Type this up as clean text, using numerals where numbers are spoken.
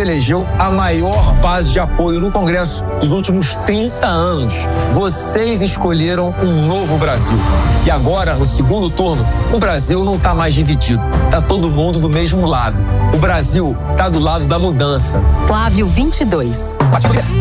elegeu a maior base de apoio no Congresso dos últimos 30 anos. Vocês escolheram um novo Brasil. E agora, no segundo turno, o Brasil não está mais dividido. Está todo mundo do mesmo lado. O Brasil está do lado da mudança. Flávio 22.